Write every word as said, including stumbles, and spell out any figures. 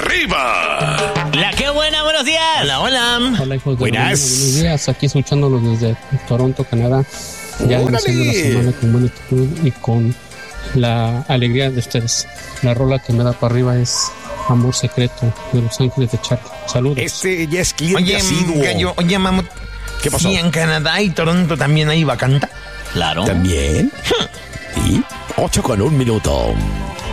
arriba. La que buena, buenos días. Hola, hola. Hola, hijos de Buenas. Mañana, buenos días. Aquí escuchándolos desde Toronto, Canadá. Ya ¡Órale! iniciando la semana con buena actitud y con la alegría de ustedes. La rola que me da para arriba es Amor Secreto de Los Ángeles de Charlie. Saludos. Este ya es cliente Oye, asiduo. gallo, oye, mamut. ¿Qué pasó? Sí, en Canadá y Toronto también hay bacanta. Claro. ¿También? Sí. Ocho con un minuto.